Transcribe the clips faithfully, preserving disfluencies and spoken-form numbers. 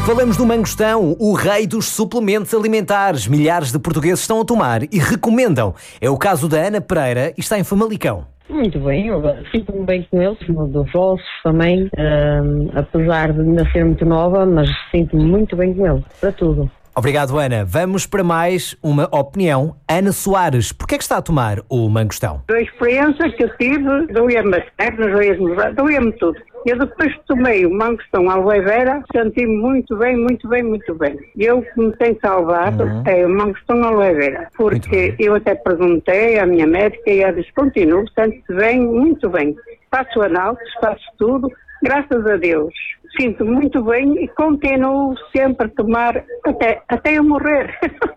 Falamos do mangostão, o rei dos suplementos alimentares. Milhares de portugueses estão a tomar e recomendam. É o caso da Ana Pereira e está em Famalicão. Muito bem, eu sinto-me bem com eles, dos ossos também, um, apesar de ainda ser muito nova, mas sinto-me muito bem com eles, para tudo. Obrigado, Ana. Vamos para mais uma opinião. Ana Soares, porquê é que está a tomar o mangostão? A experiência que eu tive, doía-me as pernas, doía-me, doía-me tudo. Eu depois que tomei o mangostão aloe vera, senti-me muito bem, muito bem, muito bem. E eu que me tenho salvado uhum. é o mangostão aloe vera, porque eu até perguntei à minha médica e ela disse, continuo, sente-se bem, muito bem. Faço análises, faço tudo, graças a Deus. Sinto muito bem e continuo sempre a tomar até, até eu morrer.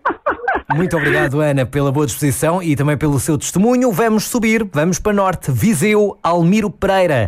Muito obrigado, Ana, pela boa disposição e também pelo seu testemunho. Vamos subir, vamos para Norte, Viseu, Almiro Pereira.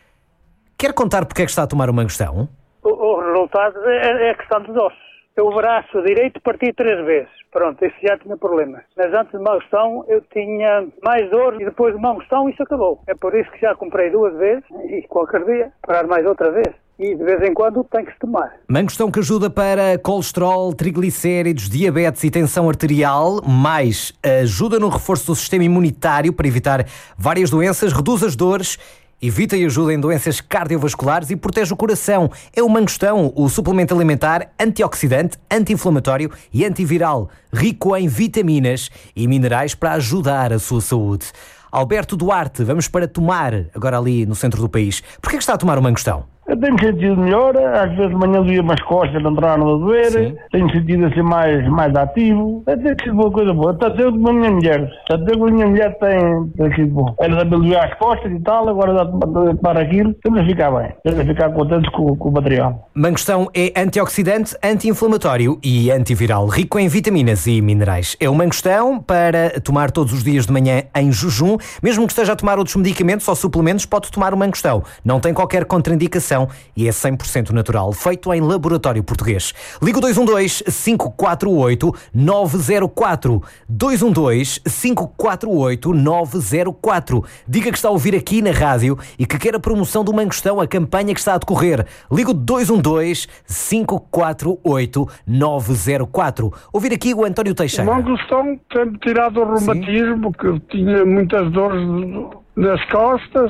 Quer contar porque é que está a tomar o mangostão? O, o resultado é, é a questão dos ossos. Eu o braço direito parti três vezes. Pronto, esse já tinha problemas. Mas antes do mangostão eu tinha mais dor e depois do mangostão isso acabou. É por isso que já comprei duas vezes e qualquer dia parar mais outra vez. E de vez em quando tem que se tomar. Mangostão que ajuda para colesterol, triglicéridos, diabetes e tensão arterial, mais ajuda no reforço do sistema imunitário para evitar várias doenças, reduz as dores, evita e ajuda em doenças cardiovasculares e protege o coração. É o mangostão, o suplemento alimentar antioxidante, anti-inflamatório e antiviral, rico em vitaminas e minerais para ajudar a sua saúde. Alberto Duarte, vamos para Tomar, agora ali no centro do país. Porquê é que está a tomar o mangostão? Eu tenho sentido melhor, às vezes de manhã doía umas costas, não entraram a doer, Sim. tenho sentido assim mais, mais ativo, tem sido uma coisa boa, está a ter com a minha mulher, está a ter com a minha mulher tem, tem sido bom. Ela também doía as costas e tal, agora dá para aquilo, estamos a ficar bem, estamos a ficar contentes com, com o material. Mangostão é antioxidante, anti-inflamatório e antiviral, rico em vitaminas e minerais. É o mangostão para tomar todos os dias de manhã em jejum, mesmo que esteja a tomar outros medicamentos ou suplementos, pode tomar o mangostão, não tem qualquer contraindicação e é cem por cento natural, feito em laboratório português. Liga o dois um dois, cinco quatro oito, nove zero quatro, dois um dois, cinco quatro oito, nove zero quatro. Diga que está a ouvir aqui na rádio e que quer a promoção do mangostão, a campanha que está a decorrer. Liga o dois um dois, cinco quatro oito, nove zero quatro. Ouvir aqui o António Teixeira. O mangostão tem-me tirado o reumatismo, que eu tinha muitas dores nas costas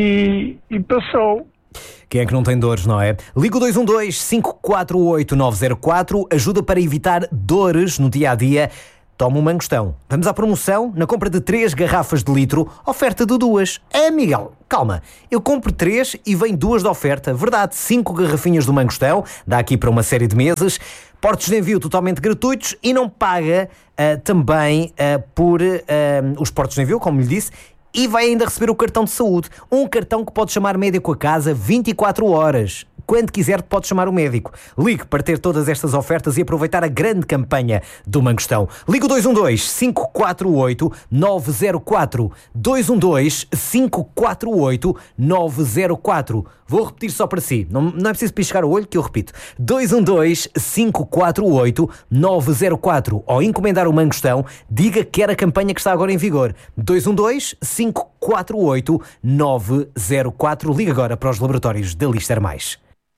e, e passou. Quem é que não tem dores, não é? Liga o dois um dois, cinco quatro oito, nove zero quatro, ajuda para evitar dores no dia-a-dia. Toma um mangostão. Vamos à promoção, na compra de três garrafas de litro, oferta de duas. É, Miguel, calma, eu compro três e vem duas de oferta. Verdade, cinco garrafinhas do mangostão, dá aqui para uma série de meses. Portos de envio totalmente gratuitos e não paga uh, também uh, por uh, os portos de envio, como lhe disse, e vai ainda receber o cartão de saúde. Um cartão que pode chamar médico a casa vinte e quatro horas. Quando quiser pode chamar o médico. Ligue para ter todas estas ofertas e aproveitar a grande campanha do mangostão. Ligue o dois um dois, cinco quatro oito, nove zero quatro. dois um dois, cinco quatro oito, nove zero quatro. Vou repetir só para si. Não, não é preciso piscar o olho que eu repito. dois um dois, cinco quatro oito, nove zero quatro. Ao encomendar o mangostão, diga que quer a campanha que está agora em vigor. dois um dois, cinco quatro oito, nove zero quatro. Liga agora para os laboratórios da Lister Mais.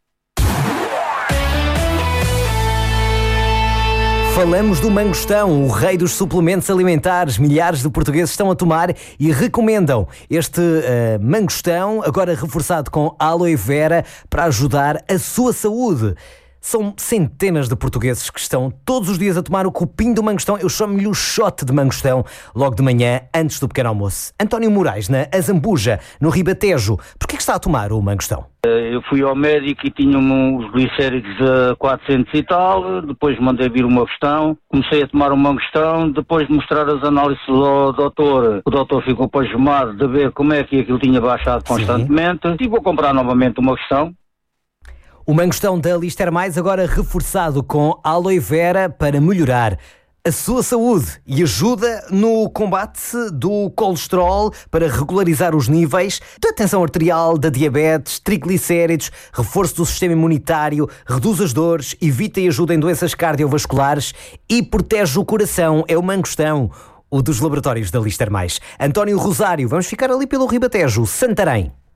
Falamos do mangostão, o rei dos suplementos alimentares. Milhares de portugueses estão a tomar e recomendam este uh, mangostão, agora reforçado com aloe vera, para ajudar a sua saúde. São centenas de portugueses que estão todos os dias a tomar o copinho do mangostão. Eu chamo-lhe o shot de mangostão logo de manhã, antes do pequeno almoço. António Moraes, na Azambuja, no Ribatejo. Porquê que está a tomar o mangostão? Eu fui ao médico e tinha uns glicéridos a quatrocentos e tal, depois mandei vir uma questão, comecei a tomar um mangostão, depois de mostrar as análises ao doutor, o doutor ficou pasmado de ver como é que aquilo tinha baixado constantemente. Sim. E vou comprar novamente uma questão. O mangostão da Lister Mais, agora reforçado com aloe vera para melhorar a sua saúde e ajuda no combate do colesterol para regularizar os níveis da tensão arterial, da diabetes, triglicéridos, reforço do sistema imunitário, reduz as dores, evita e ajuda em doenças cardiovasculares e protege o coração. É o mangostão, o dos laboratórios da Lister Mais. António Rosário, vamos ficar ali pelo Ribatejo, Santarém.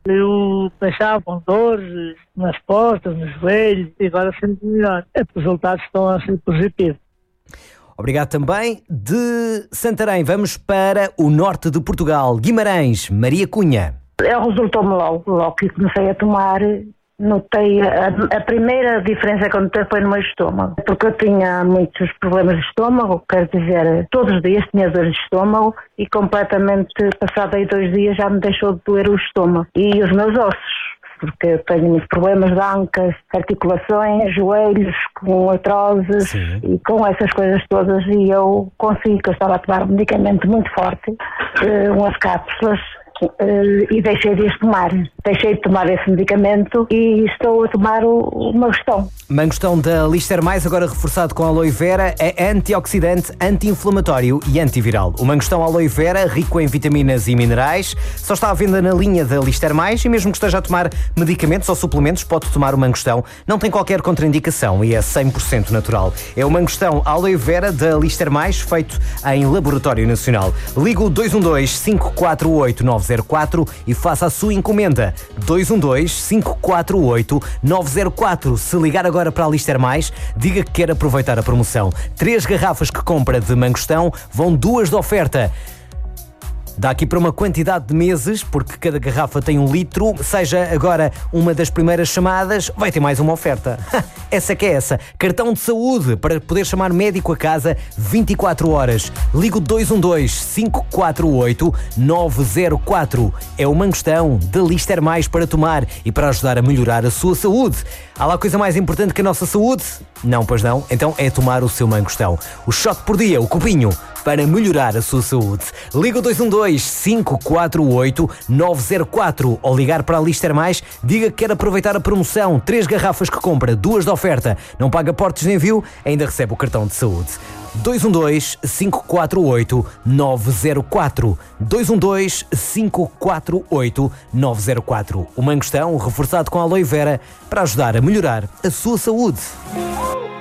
Eu deixava com dores nas costas, nos joelhos, e agora sinto melhor. Os resultados estão a ser positivos. Obrigado também. De Santarém, vamos para o norte de Portugal. Guimarães, Maria Cunha. Resultou-me logo, logo que comecei a tomar, notei, a, a primeira diferença que eu notei foi no meu estômago, porque eu tinha muitos problemas de estômago, quero dizer, todos os dias tinha dores de estômago e completamente, passado aí dois dias, já me deixou de doer o estômago e os meus ossos, porque eu tenho muitos problemas de ancas, articulações, joelhos, com artrose e com essas coisas todas, e eu consegui, que eu estava a tomar um medicamento muito forte, umas cápsulas, Uh, e deixei de as tomar. Deixei de tomar esse medicamento e estou a tomar o, o Mangostão. Mangostão da Lister Mais, agora reforçado com aloe vera, é antioxidante, anti-inflamatório e antiviral. O Mangostão aloe vera, rico em vitaminas e minerais, só está à venda na linha da Lister Mais e mesmo que esteja a tomar medicamentos ou suplementos, pode tomar o Mangostão. Não tem qualquer contraindicação e é cem por cento natural. É o Mangostão aloe vera da Lister Mais, feito em laboratório nacional. Liga o dois um dois, cinco quatro oito, nove zero quatro e faça a sua encomenda. dois um dois, cinco quatro oito, nove zero quatro. Se ligar agora para a Lister Mais, diga que quer aproveitar a promoção. Três garrafas que compra de Mangostão vão duas de oferta. Dá aqui para uma quantidade de meses, porque cada garrafa tem um litro. Seja agora uma das primeiras chamadas, vai ter mais uma oferta. Essa que é essa. Cartão de saúde para poder chamar médico a casa vinte e quatro horas. Ligo dois um dois, cinco quatro oito, nove zero quatro. É o Mangostão da Lister Mais para tomar e para ajudar a melhorar a sua saúde. Há lá coisa mais importante que a nossa saúde? Não, pois não. Então é tomar o seu Mangostão. O shot por dia, o copinho, para melhorar a sua saúde. Liga o dois um dois, cinco quatro oito, nove zero quatro ou ligar para a Lister Mais, diga que quer aproveitar a promoção. Três garrafas que compra, duas de oferta. Não paga portos de envio, ainda recebe o cartão de saúde. dois um dois, cinco quatro oito, nove zero quatro. dois um dois, cinco quatro oito, nove zero quatro. O Mangostão reforçado com aloe vera para ajudar a melhorar a sua saúde.